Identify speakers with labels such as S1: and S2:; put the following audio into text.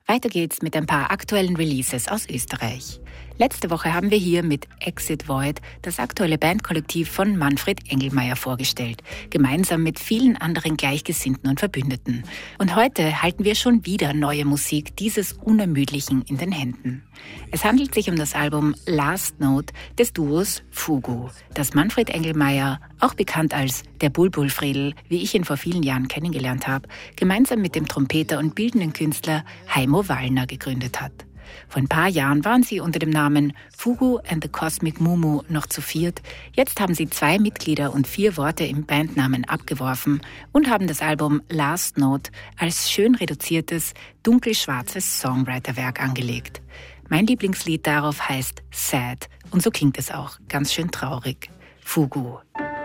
S1: Weiter geht's mit ein paar aktuellen Releases aus Österreich. Letzte Woche haben wir hier mit Exit Void das aktuelle Bandkollektiv von Manfred Engelmeier vorgestellt, gemeinsam mit vielen anderen Gleichgesinnten und Verbündeten. Und heute halten wir schon wieder neue Musik dieses Unermüdlichen in den Händen. Es handelt sich um das Album Last Note des Duos Fugu, das Manfred Engelmeier, auch bekannt als der Bulbul-Fredel, wie ich ihn vor vielen Jahren kennengelernt habe, gemeinsam mit dem Trompeter und bildenden Künstler Heimo Wallner gegründet hat. Vor ein paar Jahren waren sie unter dem Namen Fugu and the Cosmic Mumu noch zu viert. Jetzt haben sie 2 Mitglieder und 4 Worte im Bandnamen abgeworfen und haben das Album Last Note als schön reduziertes, dunkelschwarzes Songwriterwerk angelegt. Mein Lieblingslied darauf heißt Sad und so klingt es auch, ganz schön traurig. Fugu.